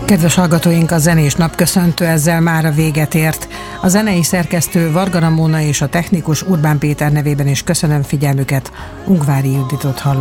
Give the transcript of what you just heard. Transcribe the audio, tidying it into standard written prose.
Kedves hallgatóink, a zenés napköszöntő ezzel már a véget ért. A zenei szerkesztő Varga Ramóna és a technikus Urbán Péter nevében is köszönöm figyelmüket. Ungvári Juditot hallották.